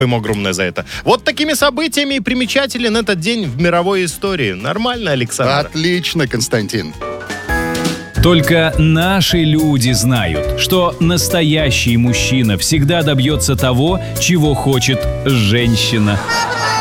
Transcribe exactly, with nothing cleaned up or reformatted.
ему огромное за это. Вот такими событиями и примечателен этот день в мировой истории. Нормально, Александр? Отлично, Константин. Только наши люди знают, что настоящий мужчина всегда добьется того, чего хочет женщина.